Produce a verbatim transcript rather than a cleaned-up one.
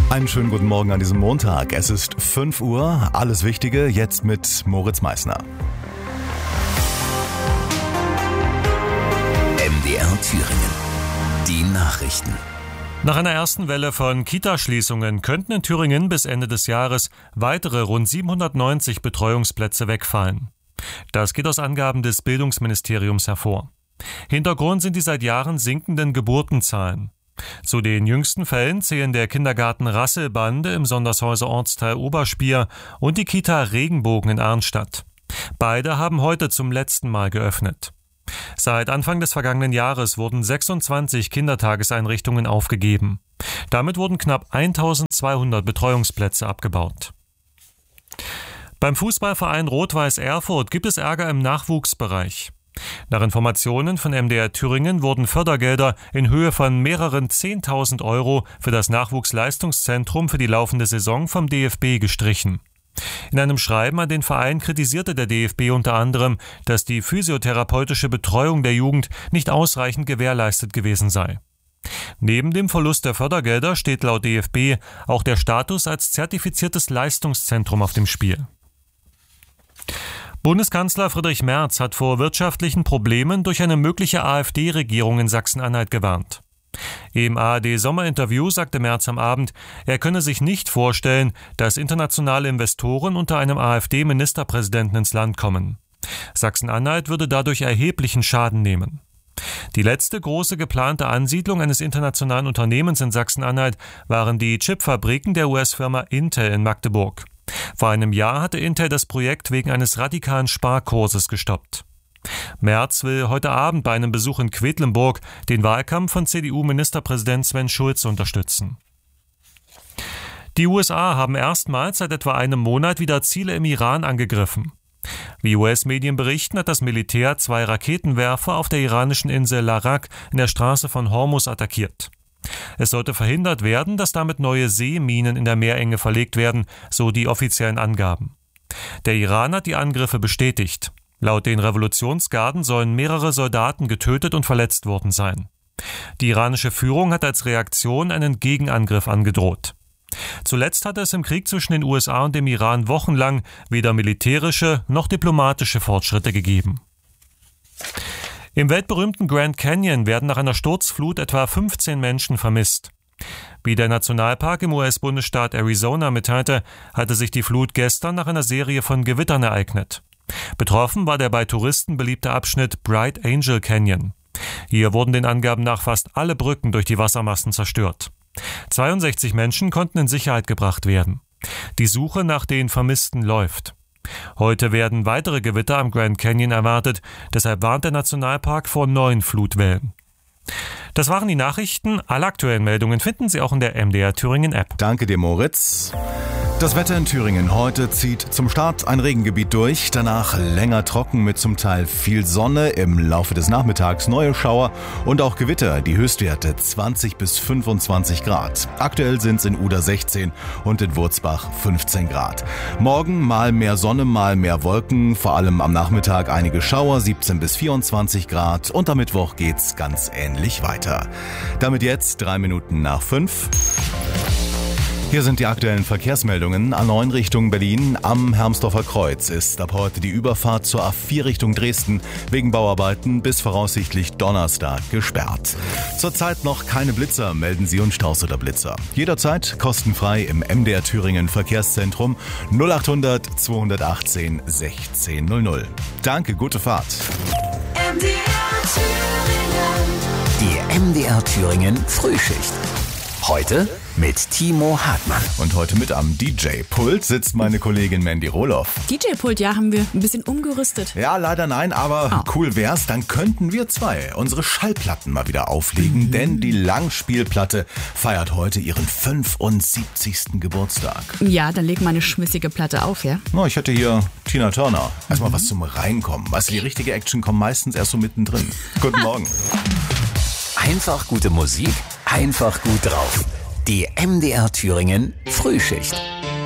Einen schönen guten Morgen an diesem Montag. Es ist fünf Uhr. Alles Wichtige jetzt mit Moritz Meissner. M D R Thüringen. Die Nachrichten. Nach einer ersten Welle von Kitaschließungen könnten in Thüringen bis Ende des Jahres weitere rund siebenhundertneunzig Betreuungsplätze wegfallen. Das geht aus Angaben des Bildungsministeriums hervor. Hintergrund sind die seit Jahren sinkenden Geburtenzahlen. Zu den jüngsten Fällen zählen der Kindergarten Rasselbande im Sondershäuser Ortsteil Oberspier und die Kita Regenbogen in Arnstadt. Beide haben heute zum letzten Mal geöffnet. Seit Anfang des vergangenen Jahres wurden sechsundzwanzig Kindertageseinrichtungen aufgegeben. Damit wurden knapp eintausendzweihundert Betreuungsplätze abgebaut. Beim Fußballverein Rot-Weiß Erfurt gibt es Ärger im Nachwuchsbereich. Nach Informationen von M D R Thüringen wurden Fördergelder in Höhe von mehreren zehntausend Euro für das Nachwuchsleistungszentrum für die laufende Saison vom D F B gestrichen. In einem Schreiben an den Verein kritisierte der D F B unter anderem, dass die physiotherapeutische Betreuung der Jugend nicht ausreichend gewährleistet gewesen sei. Neben dem Verlust der Fördergelder steht laut D F B auch der Status als zertifiziertes Leistungszentrum auf dem Spiel. Bundeskanzler Friedrich Merz hat vor wirtschaftlichen Problemen durch eine mögliche AfD-Regierung in Sachsen-Anhalt gewarnt. Im A R D-Sommerinterview sagte Merz am Abend, er könne sich nicht vorstellen, dass internationale Investoren unter einem AfD-Ministerpräsidenten ins Land kommen. Sachsen-Anhalt würde dadurch erheblichen Schaden nehmen. Die letzte große geplante Ansiedlung eines internationalen Unternehmens in Sachsen-Anhalt waren die Chipfabriken der U S-Firma Intel in Magdeburg. Vor einem Jahr hatte Intel das Projekt wegen eines radikalen Sparkurses gestoppt. Merz will heute Abend bei einem Besuch in Quedlinburg den Wahlkampf von C D U-Ministerpräsident Sven Schulze unterstützen. Die U S A haben erstmals seit etwa einem Monat wieder Ziele im Iran angegriffen. Wie U S-Medien berichten, hat das Militär zwei Raketenwerfer auf der iranischen Insel Larak in der Straße von Hormuz attackiert. Es sollte verhindert werden, dass damit neue Seeminen in der Meerenge verlegt werden, so die offiziellen Angaben. Der Iran hat die Angriffe bestätigt. Laut den Revolutionsgarden sollen mehrere Soldaten getötet und verletzt worden sein. Die iranische Führung hat als Reaktion einen Gegenangriff angedroht. Zuletzt hatte es im Krieg zwischen den U S A und dem Iran wochenlang weder militärische noch diplomatische Fortschritte gegeben. Im weltberühmten Grand Canyon werden nach einer Sturzflut etwa fünfzehn Menschen vermisst. Wie der Nationalpark im U S-Bundesstaat Arizona mitteilte, hatte sich die Flut gestern nach einer Serie von Gewittern ereignet. Betroffen war der bei Touristen beliebte Abschnitt Bright Angel Canyon. Hier wurden den Angaben nach fast alle Brücken durch die Wassermassen zerstört. zweiundsechzig Menschen konnten in Sicherheit gebracht werden. Die Suche nach den Vermissten läuft. Heute werden weitere Gewitter am Grand Canyon erwartet, deshalb warnt der Nationalpark vor neuen Flutwellen. Das waren die Nachrichten. Alle aktuellen Meldungen finden Sie auch in der M D R Thüringen App. Danke dir, Moritz. Das Wetter in Thüringen. Heute zieht zum Start ein Regengebiet durch, danach länger trocken mit zum Teil viel Sonne, im Laufe des Nachmittags neue Schauer und auch Gewitter, die Höchstwerte zwanzig bis fünfundzwanzig Grad. Aktuell sind es in Uda sechzehn und in Wurzbach fünfzehn Grad. Morgen mal mehr Sonne, mal mehr Wolken, vor allem am Nachmittag einige Schauer, siebzehn bis vierundzwanzig Grad und am Mittwoch geht's ganz ähnlich weiter. Damit jetzt drei Minuten nach fünf. Hier sind die aktuellen Verkehrsmeldungen. A neun Richtung Berlin. Am Hermsdorfer Kreuz ist ab heute die Überfahrt zur A vier Richtung Dresden wegen Bauarbeiten bis voraussichtlich Donnerstag gesperrt. Zurzeit noch keine Blitzer, melden Sie uns Staus oder Blitzer. Jederzeit kostenfrei im M D R Thüringen Verkehrszentrum null acht hundert zweihundertachtzehn sechzehn null null. Danke, gute Fahrt. M D R Thüringen. Die M D R Thüringen Frühschicht. Heute mit Timo Hartmann. Und heute mit am D J-Pult sitzt meine Kollegin Mandy Rohloff. D J-Pult, ja, haben wir ein bisschen umgerüstet. Ja, leider nein, aber oh. Cool wär's, dann könnten wir zwei unsere Schallplatten mal wieder auflegen, mhm. denn die Langspielplatte feiert heute ihren fünfundsiebzigsten Geburtstag. Ja, dann leg mal eine schmissige Platte auf, ja? Oh, ich hätte hier Tina Turner. Erstmal mhm. was zum Reinkommen. Weißt du, die richtige Action kommt meistens erst so mittendrin. Guten Morgen. Einfach gute Musik, einfach gut drauf. Die M D R Thüringen Frühschicht.